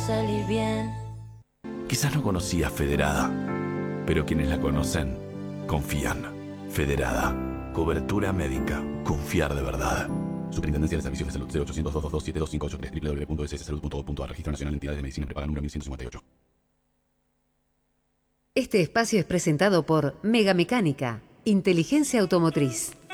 salir bien. Quizás no conocías Federada, pero quienes la conocen confían. Federada. Cobertura médica. Confiar de verdad. Superintendencia de Servicios de Salud 0800 222 7258 www.sssalud.gov.ar. Registro Nacional de Entidades de Medicina Prepaga número 1158. Este espacio es presentado por Mega Mecánica, Inteligencia Automotriz.